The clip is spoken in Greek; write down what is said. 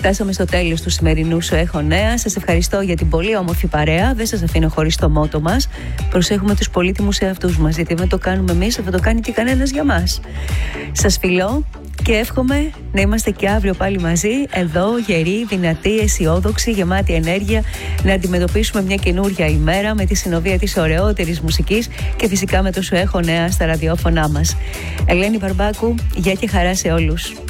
Φτάσαμε στο τέλος του σημερινού Σου Έχω Νέα. Σας ευχαριστώ για την πολύ όμορφη παρέα. Δεν σας αφήνω χωρίς το μότο μας. Προσέχουμε τους πολύτιμους εαυτούς μας, γιατί δεν το κάνουμε εμείς, δεν το κάνει και κανένας για μας. Σας φιλώ και εύχομαι να είμαστε και αύριο πάλι μαζί, εδώ, γεροί, δυνατοί, αισιόδοξοι, γεμάτοι ενέργεια, να αντιμετωπίσουμε μια καινούρια ημέρα με τη συνοδεία της ωραιότερης μουσικής και φυσικά με το Σου Έχω Νέα στα ραδιόφωνά μας. Ελένη Μπαρμπάκου, γεια και χαρά σε όλους.